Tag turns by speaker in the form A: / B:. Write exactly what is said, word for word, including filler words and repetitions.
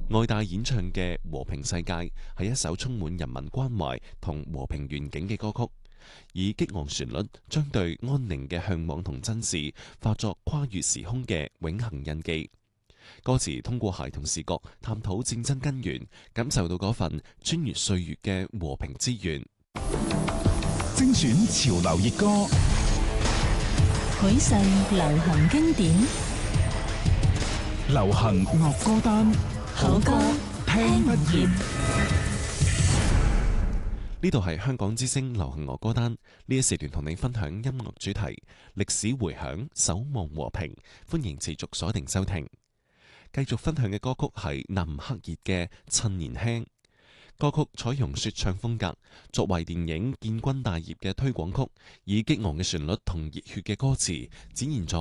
A: 愛戴演唱嘅《和平世界》係一首充滿人民關懷同和平願景嘅歌曲，以激昂旋律將對安寧嘅向往同珍視化作跨越時空嘅永恆印記。歌詞通過孩童視角探討戰爭根源，感受到嗰份穿越歲月嘅和平之願。
B: 精選潮流熱歌，
C: 許世流行經典，
B: 流行樂歌單，
C: 好歌聽不厭。
A: 呢度係香港之聲流行樂歌單，呢一時段同你分享音樂主題，歷史回響，守望和平。歡迎持續鎖定收聽。繼續分享嘅歌曲係納吾克熱嘅《趁年輕》。歌曲採用說唱風格，作為電影《建軍大業》嘅推廣曲，以激昂嘅旋律同熱血嘅歌詞，展現咗